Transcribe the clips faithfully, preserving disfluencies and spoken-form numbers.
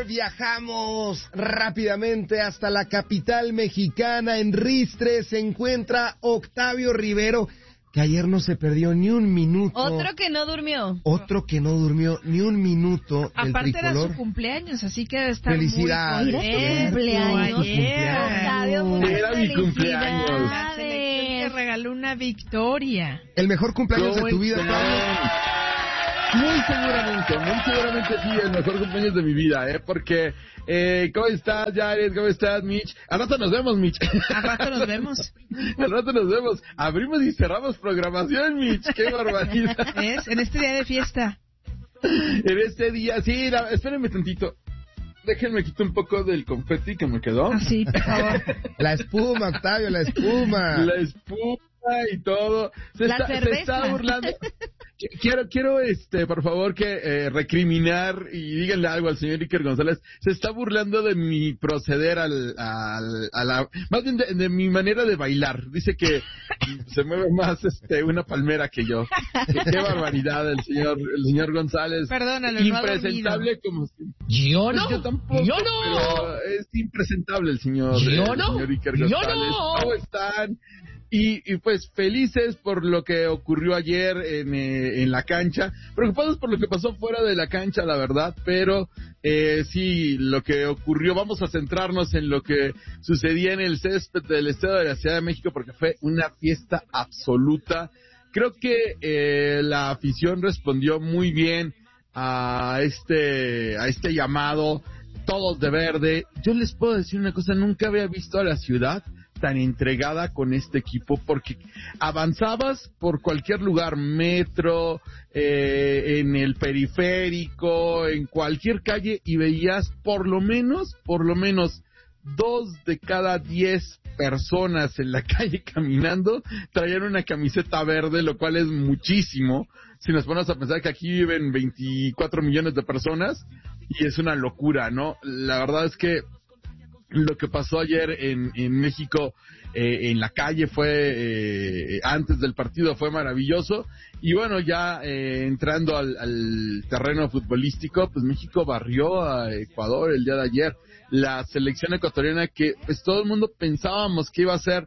Tour. Viajamos rápidamente hasta la capital mexicana. En Ristre se encuentra Octavio Rivero, que ayer no se perdió ni un minuto. Otro que no durmió. Otro que no durmió ni un minuto del Aparte tricolor. era su cumpleaños, así que debe estar Felicidades. muy Era tu cumpleaños. Octavio, muchas Era mi cumpleaños. La selección te regaló una victoria. El mejor cumpleaños de tu vida, Octavio. Muy seguramente, muy seguramente sí, el mejor cumpleaños de mi vida, ¿eh? Porque, eh, ¿cómo estás, Jared? ¿Cómo estás, Mitch? Al rato nos vemos, Mitch. Al rato nos vemos. Al rato nos vemos. Abrimos y cerramos programación, Mitch. ¡Qué barbaridad! ¿Ves? En este día de fiesta. En este día, sí, la, espérenme tantito. Déjenme quitar un poco del confeti que me quedó. Ah, sí, por favor. La espuma, Octavio, la espuma. La espuma y todo. Se, La está, se cerveza. está burlando. Quiero, quiero, este, por favor, que eh, recriminar y díganle algo al señor Iker González. Se está burlando de mi proceder al, al, a la, más bien de, de mi manera de bailar. Dice que se mueve más, este, una palmera que yo. Qué, qué barbaridad el señor, el señor González. Perdónalo, no ha impresentable como si... Yo no, yo tampoco, yo no, pero es impresentable el señor, yo el no, señor Iker yo González. no. ¿Cómo están? Y, y pues felices por lo que ocurrió ayer en, eh, en la cancha, preocupados por lo que pasó fuera de la cancha, la verdad, pero eh, sí, lo que ocurrió, vamos a centrarnos en lo que sucedía en el césped del Estadio de la Ciudad de México, porque fue una fiesta absoluta. Creo que eh, la afición respondió muy bien a este, a este llamado, todos de verde. Yo les puedo decir una cosa, nunca había visto a la ciudad tan entregada con este equipo, porque avanzabas por cualquier lugar, metro, eh, en el periférico, en cualquier calle, y veías por lo menos, por lo menos dos de cada diez personas en la calle caminando traían una camiseta verde, lo cual es muchísimo. Si nos ponemos a pensar que aquí viven veinticuatro millones de personas, y es una locura, ¿no? La verdad es que lo que pasó ayer en, en México, eh, en la calle, fue eh, antes del partido, fue maravilloso. Y bueno, ya eh, entrando al, al terreno futbolístico, pues México barrió a Ecuador el día de ayer. La selección ecuatoriana, que pues todo el mundo pensábamos que iba a ser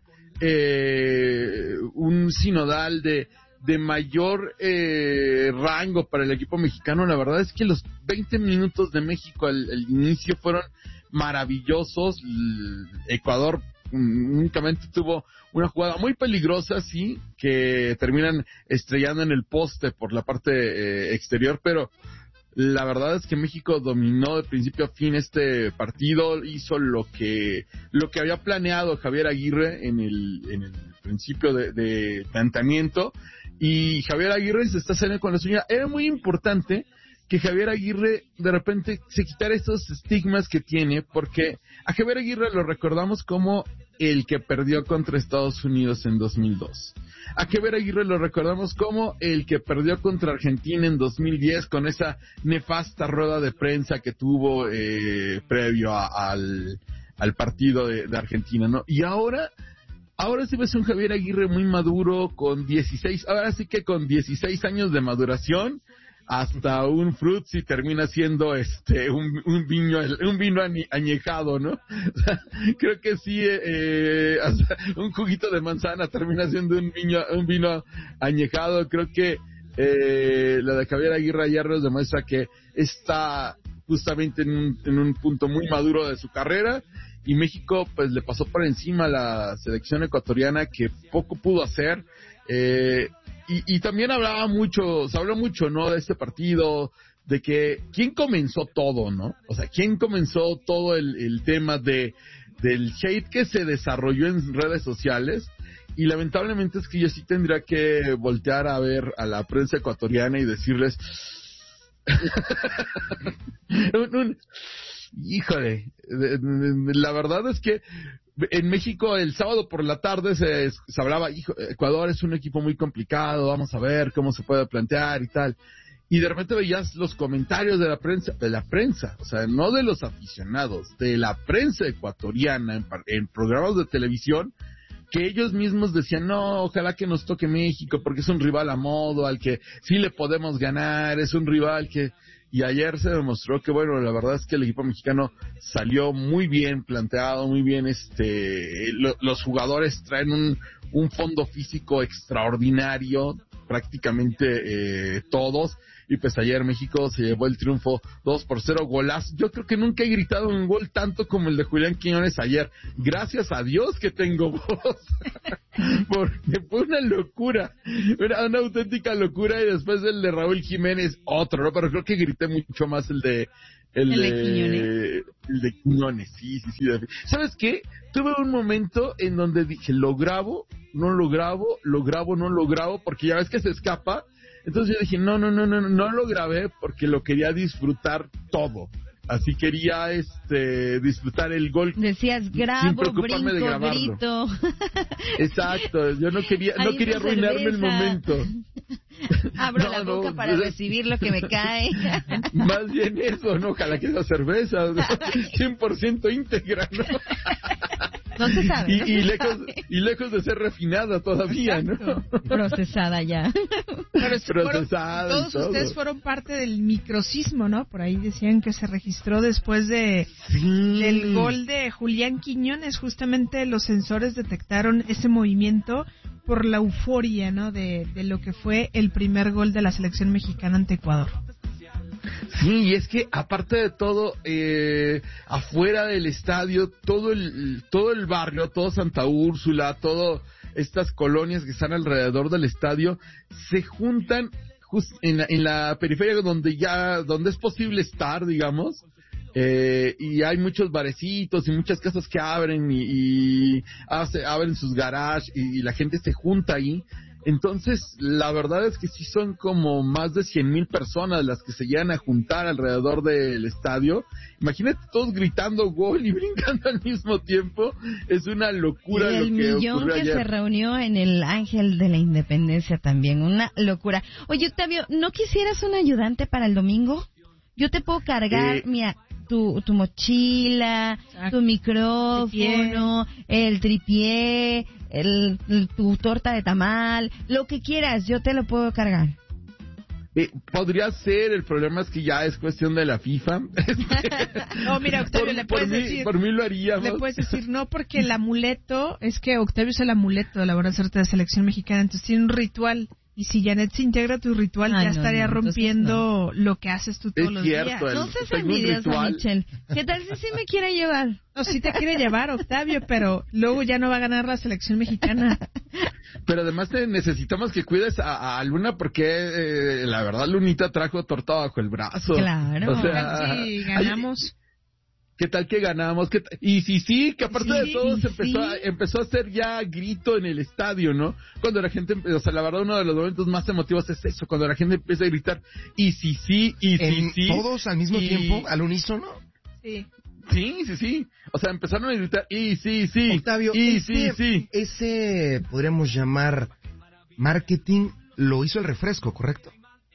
eh, un sinodal de de mayor eh, rango para el equipo mexicano. La verdad es que los veinte minutos de México al, al inicio fueron maravillosos. El Ecuador únicamente tuvo una jugada muy peligrosa, sí, que terminan estrellando en el poste por la parte eh, exterior, pero la verdad es que México dominó de principio a fin este partido, hizo lo que lo que había planeado Javier Aguirre en el en el principio de, de planteamiento, y Javier Aguirre se está saliendo con la suya. Era muy importante que Javier Aguirre de repente se quitara esos estigmas que tiene, porque a Javier Aguirre lo recordamos como el que perdió contra Estados Unidos en dos mil dos. A Javier Aguirre lo recordamos como el que perdió contra Argentina en dos mil diez, con esa nefasta rueda de prensa que tuvo eh, previo a, al, al partido de, de Argentina, ¿no? Y ahora, ahora sí ves un Javier Aguirre muy maduro, con dieciséis, ahora sí que con dieciséis años de maduración, hasta un Fruitsy termina siendo este un, un vino un vino añejado, ¿no? O sea, creo que sí, eh, hasta un juguito de manzana termina siendo un vino un vino añejado. Creo que eh, la de Javier Aguirre ayer nos demuestra que está justamente en un, en un punto muy maduro de su carrera, y México pues le pasó por encima a la selección ecuatoriana, que poco pudo hacer. eh, Y, y también hablaba mucho, se habló mucho, ¿no?, de este partido, de que quién comenzó todo, ¿no? O sea, quién comenzó todo el, el tema de del hate que se desarrolló en redes sociales. Y lamentablemente es que yo sí tendría que voltear a ver a la prensa ecuatoriana y decirles un, un, híjole, la verdad es que en México el sábado por la tarde se, se hablaba, hijo, Ecuador es un equipo muy complicado, vamos a ver cómo se puede plantear y tal. Y de repente veías los comentarios de la prensa, de la prensa, o sea, no de los aficionados, de la prensa ecuatoriana en, en programas de televisión, que ellos mismos decían, no, ojalá que nos toque México, porque es un rival a modo, al que sí le podemos ganar, es un rival que... y ayer se demostró que, bueno, la verdad es que el equipo mexicano salió muy bien planteado, muy bien, este, lo, los jugadores traen un, un fondo físico extraordinario, prácticamente eh, todos, y pues ayer México se llevó el triunfo dos por cero, golazo. Yo creo que nunca he gritado un gol tanto como el de Julián Quiñones ayer. Gracias a Dios que tengo voz, porque fue una locura, era una auténtica locura, y después el de Raúl Jiménez, otro, ¿no? Pero creo que grité mucho más el de el, ¿El de de Quiñones? el de Quiñones, sí, sí, sí. ¿Sabes qué? Tuve un momento en donde dije, lo grabo, no lo grabo, lo grabo, no lo grabo, porque ya ves que se escapa. Entonces yo dije, no, no, no, no, no lo grabé porque lo quería disfrutar todo. Así quería este disfrutar el gol. Decías, sin grabo, preocuparme de brinco, grabarlo. grito. Exacto, yo no quería, no Hay quería una arruinarme el cerveza. momento. Abro No, la no, boca para no. recibir lo que me cae. Más bien eso, ¿no? Ojalá que esa cerveza, ¿no? cien por ciento íntegra, ¿no? No se sabe. Y, no y se lejos, sabe. y lejos de ser refinada todavía, ¿no? Procesada ya. Pero si fueron- Procesada y todos todo. ustedes fueron parte del microsismo, ¿no? Por ahí decían que se registró después de Sí. del gol de Julián Quiñones. Justamente los sensores detectaron ese movimiento por la euforia, ¿no? De, de lo que fue el primer gol de la selección mexicana ante Ecuador. Sí, y es que aparte de todo, eh, afuera del estadio, todo el todo el barrio, todo Santa Úrsula, todo estas colonias que están alrededor del estadio, se juntan just en la, en la periferia donde ya, donde es posible estar, digamos, eh, y hay muchos barecitos y muchas casas que abren y, y hace, abren sus garages y, y la gente se junta ahí. Entonces, la verdad es que sí son como más de cien mil personas las que se llegan a juntar alrededor del estadio. Imagínate todos gritando gol y brincando al mismo tiempo. Es una locura Y el lo que millón ocurrió que ayer. se reunió en el Ángel de la Independencia también, una locura. Oye, Octavio, ¿no quisieras un ayudante para el domingo? Yo te puedo cargar, Eh, mira, tu, tu mochila, Exacto. tu micrófono, el tripié, el, el- tu torta de tamal, lo que quieras, yo te lo puedo cargar. Eh, podría ser, el problema es que ya es cuestión de la FIFA. No, mira, Octavio, por, le por puedes mí, decir... por mí lo haríamos. Le puedes decir no, porque el amuleto, es que Octavio es el amuleto de la buena suerte de la selección mexicana, entonces tiene un ritual. Y si Janet se integra a tu ritual, Ah, ya no, estaría no, entonces rompiendo lo que haces tú todos Es los cierto, días. el- No seas tengo un envidiosa, ritual. Michelle. ¿Qué tal si sí me quiere llevar? No, sí te quiere llevar, Octavio, pero luego ya no va a ganar la selección mexicana. Pero además te necesitamos que cuides a, a Luna porque eh, la verdad Lunita trajo torta bajo el brazo. Claro. O sea, Si ganamos... ¿qué tal que ganamos? ¿Qué ta- Y sí, sí, que aparte Sí, de todo y se empezó, a, sí. empezó a hacer ya grito en el estadio, ¿no? Cuando la gente, empe- o sea, la verdad uno de los momentos más emotivos es eso, cuando la gente empieza a gritar, y sí, sí, y sí, En sí. todos al mismo y- tiempo, al unísono. Sí. Sí, sí, sí. O sea, empezaron a gritar, y sí, sí. Octavio, y ese, sí, sí. ese podríamos llamar marketing, lo hizo el refresco, ¿correcto?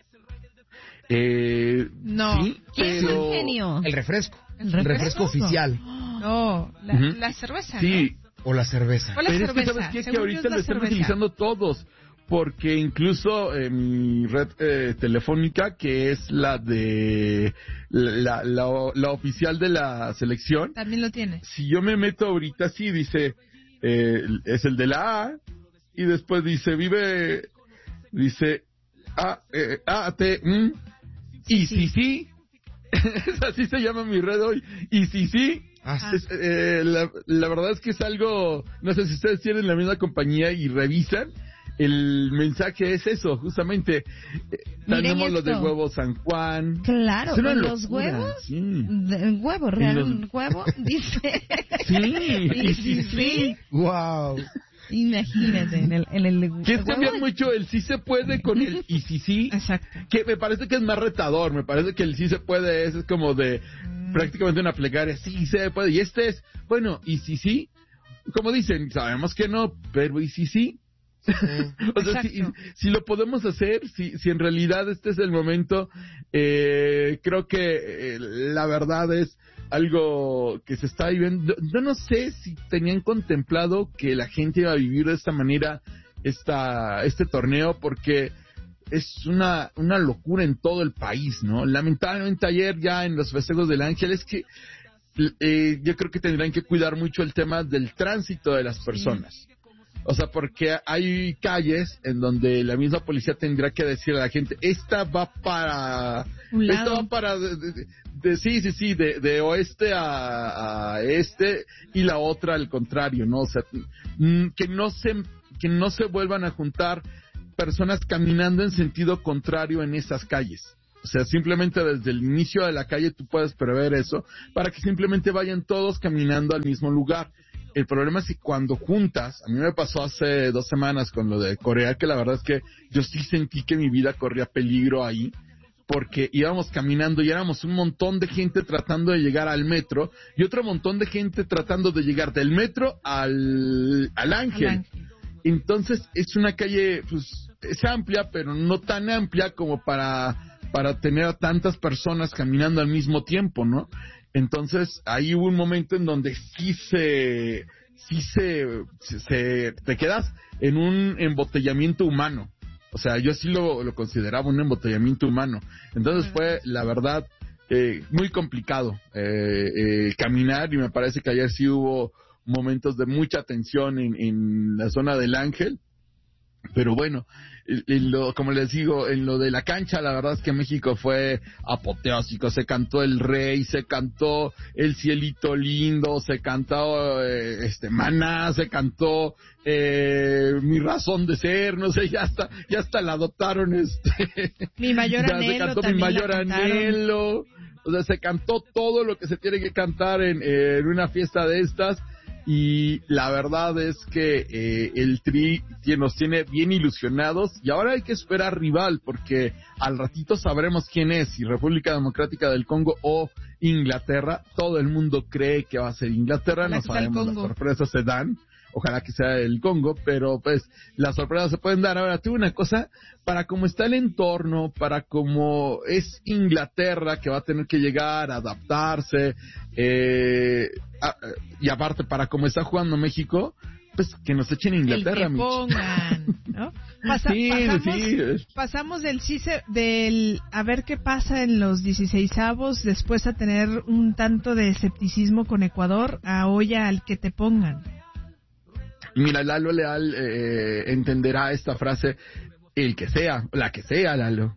Eh, No. sí, ¿Quién es pero... un genio? El refresco. ¿El El refresco? refresco oficial. No, la, Ujú. la cerveza, Sí, O la cerveza. ¿no? O la pero es que cerveza. sabes qué? que Según yo ahorita es la lo están cerveza. utilizando todos, porque incluso eh, mi red eh, telefónica, que es la de la, la, la oficial de la selección, También lo tiene. si yo me meto ahorita, sí, dice, eh, es el de la A, y después dice, vive, dice, A, eh, A, T, mm, y sí, sí, así se llama mi red hoy, y sí, sí. Ah, Es, eh, la, la verdad es que es algo, no sé si ustedes tienen la misma compañía y revisan, el mensaje es eso, justamente, eh, Miren tenemos los de esto. huevo San Juan. Claro, Es una con los locura, huevos, sí. de- huevo, real, los- un huevo, dice. Sí, Y y sí, sí, sí. wow. Imagínate, en el, en el Que es huevo cambiar de- mucho el sí se puede con el y sí sí, Exacto. que me parece que es más retador, me parece que el sí se puede es, es como de prácticamente una plegaria, sí se puede, y este es, bueno, y sí sí, como dicen, sabemos que no, pero y sí sí. O sea, si, Exacto. si lo podemos hacer, si, si en realidad este es el momento, eh, creo que eh, la verdad es algo que se está viviendo. Yo no sé si tenían contemplado que la gente iba a vivir de esta manera esta, este torneo, porque es una, una locura en todo el país, ¿no? Lamentablemente ayer ya en los festejos del Ángel es que eh, yo creo que tendrán que cuidar mucho el tema del tránsito de las personas. O sea, porque hay calles en donde la misma policía tendrá que decirle a la gente, esta va para... Un lado. Esta va para... De, de, de, sí, sí, sí, de, de oeste a, a este y la otra al contrario, ¿no? O sea, que no se, que no se vuelvan a juntar personas caminando en sentido contrario en esas calles. O sea, simplemente desde el inicio de la calle tú puedes prever eso para que simplemente vayan todos caminando al mismo lugar. El problema es que cuando juntas, a mí me pasó hace dos semanas con lo de Corea, que la verdad es que yo sí sentí que mi vida corría peligro ahí, porque íbamos caminando y éramos un montón de gente tratando de llegar al metro y otro montón de gente tratando de llegar del metro al, al Ángel. Al Ángel. Entonces es una calle, pues, es amplia, pero no tan amplia como para, para tener a tantas personas caminando al mismo tiempo, ¿no? Entonces, ahí hubo un momento en donde sí se, sí se, se, te quedas en un embotellamiento humano. O sea, yo sí lo, lo consideraba un embotellamiento humano. Entonces fue, la verdad, eh, muy complicado, eh, eh, caminar, y me parece que ayer sí hubo momentos de mucha tensión en, en la zona del Ángel. Pero bueno, en lo, como les digo, en lo de la cancha, la verdad es que México fue apoteósico. Se cantó El Rey, se cantó El Cielito Lindo, se cantó eh, este Maná, se cantó eh, Mi Razón de Ser, no sé, ya hasta, ya hasta la adoptaron, este, Mi Mayor ya Anhelo, se cantó también Mi Mayor Anhelo, o sea, se cantó todo lo que se tiene que cantar en, eh, en una fiesta de estas. Y la verdad es que eh, el Tri nos tiene bien ilusionados, y ahora hay que esperar rival, porque al ratito sabremos quién es, si República Democrática del Congo o Inglaterra. Todo el mundo cree que va a ser Inglaterra, no sabemos, las sorpresas se dan. Ojalá que sea el Congo, pero pues las sorpresas se pueden dar. Ahora, tú una cosa, para cómo está el entorno, para cómo es Inglaterra, que va a tener que llegar, adaptarse, eh, a, y aparte para cómo está jugando México, pues que nos echen Inglaterra, el que pongan, ¿no? Pasa, sí, pasamos, sí. pasamos del, del a ver qué pasa en los dieciseisavos, después a tener un tanto de escepticismo con Ecuador, a hoy al que te pongan. Mira, Lalo Leal eh, entenderá esta frase, el que sea, la que sea, Lalo.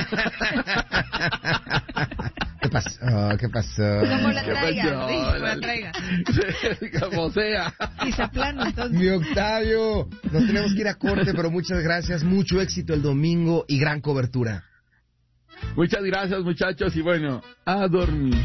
¿Qué pasó? ¿Qué pasó? Como la traiga, pasó, sí, como la traiga. Como sea. Y se plano, entonces. Mi Octavio, nos tenemos que ir a corte, pero muchas gracias, mucho éxito el domingo y gran cobertura. Muchas gracias, muchachos, y bueno, a dormir.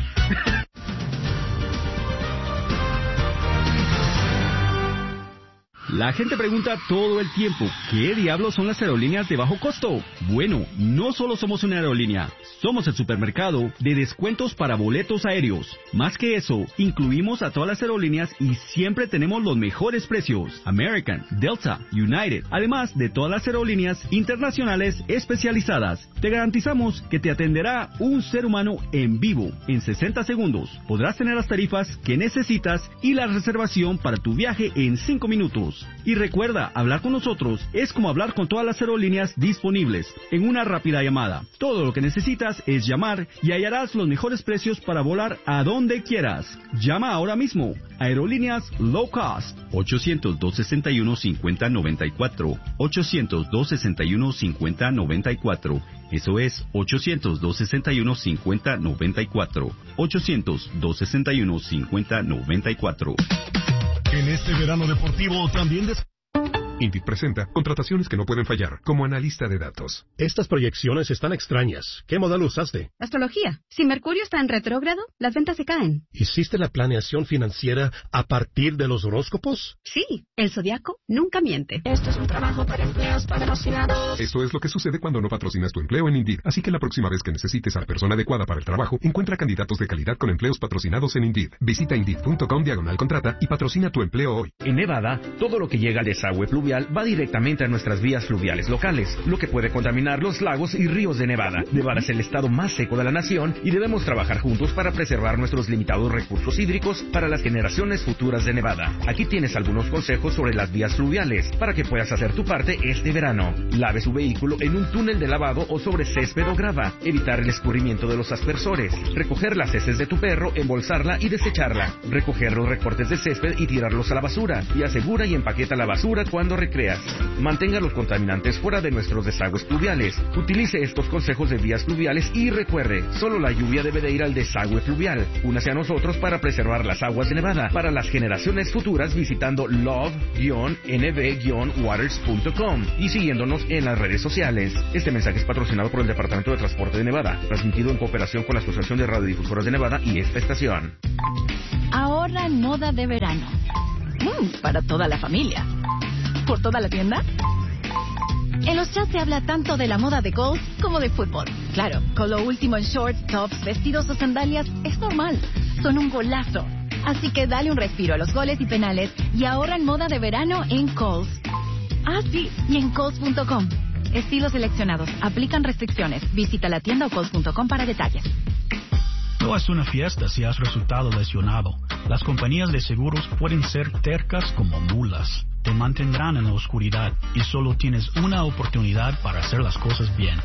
La gente pregunta todo el tiempo, ¿qué diablos son las aerolíneas de bajo costo? Bueno, no solo somos una aerolínea, somos el supermercado de descuentos para boletos aéreos. Más que eso, incluimos a todas las aerolíneas y siempre tenemos los mejores precios. American, Delta, United, además de todas las aerolíneas internacionales especializadas. Te garantizamos que te atenderá un ser humano en vivo en sesenta segundos. Podrás tener las tarifas que necesitas y la reservación para tu viaje en cinco minutos. Y recuerda, hablar con nosotros es como hablar con todas las aerolíneas disponibles en una rápida llamada. Todo lo que necesitas es llamar y hallarás los mejores precios para volar a donde quieras. Llama ahora mismo. Aerolíneas Low Cost. ochocientos, dos sesenta y uno, cincuenta noventa y cuatro. ochocientos, dos sesenta y uno, cincuenta noventa y cuatro. Eso es ochocientos, dos sesenta y uno, cincuenta noventa y cuatro. ochocientos, dos sesenta y uno, cincuenta noventa y cuatro. En este verano deportivo también... Des... Indeed presenta contrataciones que no pueden fallar, como analista de datos. Estas proyecciones están extrañas. ¿Qué modal usaste? Astrología. Si Mercurio está en retrógrado, las ventas se caen. ¿Hiciste la planeación financiera a partir de los horóscopos? Sí, el zodiaco nunca miente. Esto es un trabajo para empleos patrocinados. Esto es lo que sucede cuando no patrocinas tu empleo en Indeed. Así que la próxima vez que necesites a la persona adecuada para el trabajo, encuentra candidatos de calidad con empleos patrocinados en Indeed. Visita Indeed punto com diagonal contrata y patrocina tu empleo hoy. En Nevada, todo lo que llega al desagüe pluvial fluvial va directamente a nuestras vías fluviales locales, lo que puede contaminar los lagos y ríos de Nevada. Nevada es el estado más seco de la nación y debemos trabajar juntos para preservar nuestros limitados recursos hídricos para las generaciones futuras de Nevada. Aquí tienes algunos consejos sobre las vías fluviales para que puedas hacer tu parte este verano. Lave su vehículo en un túnel de lavado o sobre césped o grava. Evitar el escurrimiento de los aspersores. Recoger las heces de tu perro, embolsarla y desecharla. Recoger los recortes de césped y tirarlos a la basura. Y asegura y empaqueta la basura cuando recreas. Mantenga los contaminantes fuera de nuestros desagües fluviales. Utilice estos consejos de vías fluviales y recuerde, solo la lluvia debe de ir al desagüe fluvial. Únase a nosotros para preservar las aguas de Nevada para las generaciones futuras visitando love guion n b guion waters punto com y siguiéndonos en las redes sociales. Este mensaje es patrocinado por el Departamento de Transporte de Nevada, transmitido en cooperación con la Asociación de Radiodifusoras de Nevada y esta estación. Ahorra en moda de verano. Mm, para toda la familia. ¿Por toda la tienda? En los chats se habla tanto de la moda de golf como de fútbol. Claro, con lo último en shorts, tops, vestidos o sandalias es normal. Son un golazo. Así que dale un respiro a los goles y penales y ahorra en moda de verano en Kohl's. Ah, sí, y en Kohl's punto com. Estilos seleccionados. Aplican restricciones. Visita la tienda o Kohl's punto com para detalles. No es una fiesta si has resultado lesionado. Las compañías de seguros pueden ser tercas como mulas. Te mantendrán en la oscuridad y solo tienes una oportunidad para hacer las cosas bien.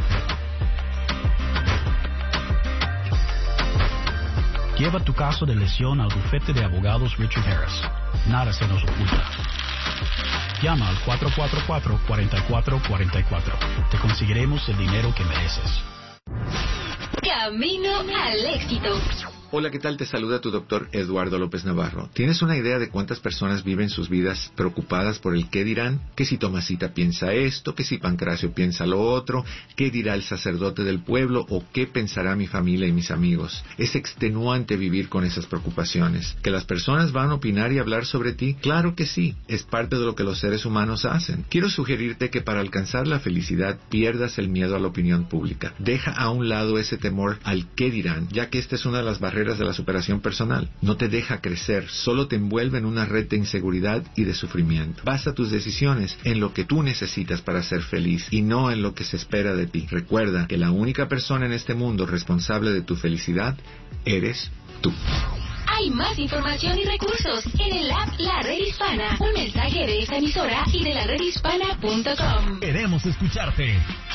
Lleva tu caso de lesión al bufete de abogados Richard Harris. Nada se nos oculta. Llama al cuatro cuatro cuatro, cuatro cuatro cuatro cuatro. Te conseguiremos el dinero que mereces. Camino al éxito. Hola, ¿qué tal? Te saluda tu doctor Eduardo López Navarro. ¿Tienes una idea de cuántas personas viven sus vidas preocupadas por el qué dirán? Que si Tomasita piensa esto, que si Pancracio piensa lo otro, qué dirá el sacerdote del pueblo o qué pensará mi familia y mis amigos. Es extenuante vivir con esas preocupaciones. ¿Que las personas van a opinar y hablar sobre ti? Claro que sí, es parte de lo que los seres humanos hacen. Quiero sugerirte que para alcanzar la felicidad pierdas el miedo a la opinión pública. Deja a un lado ese temor al qué dirán, ya que esta es una de las barreras de la superación personal. No te deja crecer, solo te envuelve en una red de inseguridad y de sufrimiento. Basa tus decisiones en lo que tú necesitas para ser feliz y no en lo que se espera de ti. Recuerda que la única persona en este mundo responsable de tu felicidad eres tú. Hay más información y recursos en el app La Red Hispana. Un mensaje de esta emisora y de la red hispana punto com. Queremos escucharte.